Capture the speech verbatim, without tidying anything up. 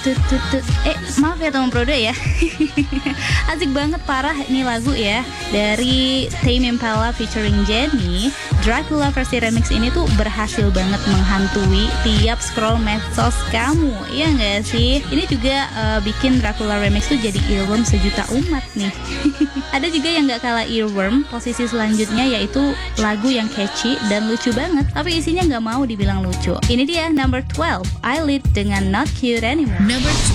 tut tut tut. Eh maaf ya teman Prodo ya. Asik banget parah nih lagu ya dari Tame Impala featuring Jennie. Dracula versi remix ini tuh berhasil banget menghantui tiap scroll medsos kamu, iya nggak sih? Ini juga uh, bikin Dracula remix tuh jadi earworm sejuta umat nih. Ada juga yang nggak kalah earworm, posisi selanjutnya yaitu lagu yang catchy dan lucu banget, tapi isinya nggak mau dibilang lucu. Ini dia number twelve, Eyelid dengan Not Cute Anymore. Number